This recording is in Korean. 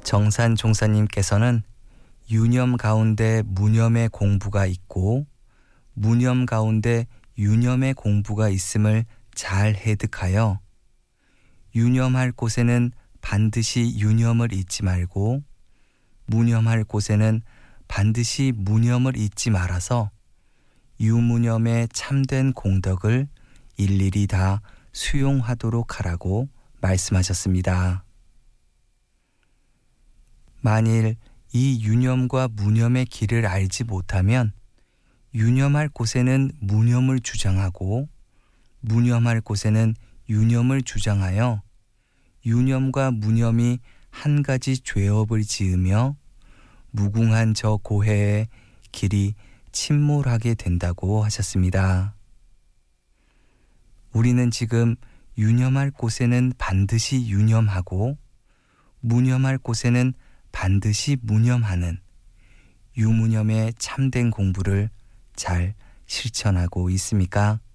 정산 종사님께서는 유념 가운데 무념의 공부가 있고 무념 가운데 유념의 공부가 있음을 잘 해득하여 유념할 곳에는 반드시 유념을 잊지 말고 무념할 곳에는 반드시 무념을 잊지 말아서 유무념의 참된 공덕을 일일이 다 수용하도록 하라고 말씀하셨습니다. 만일 이 유념과 무념의 길을 알지 못하면 유념할 곳에는 무념을 주장하고 무념할 곳에는 유념을 주장하여 유념과 무념이 한 가지 죄업을 지으며 무궁한 저 고해의 길이 침몰하게 된다고 하셨습니다. 우리는 지금 유념할 곳에는 반드시 유념하고 무념할 곳에는 반드시 무념하는 유무념의 참된 공부를 잘 실천하고 있습니까?